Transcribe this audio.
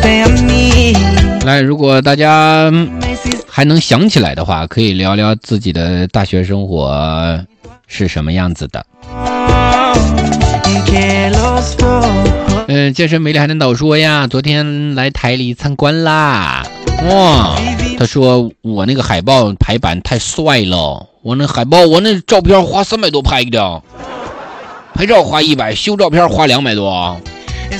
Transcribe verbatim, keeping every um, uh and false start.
来，如果大家还能想起来的话，可以聊聊自己的大学生活是什么样子的。呃，健身美丽还能导说呀，昨天来台里参观啦。哇，他说我那个海报排版太帅了，我那海报我那照片花三百多拍的，拍照花一百，修照片花两百多。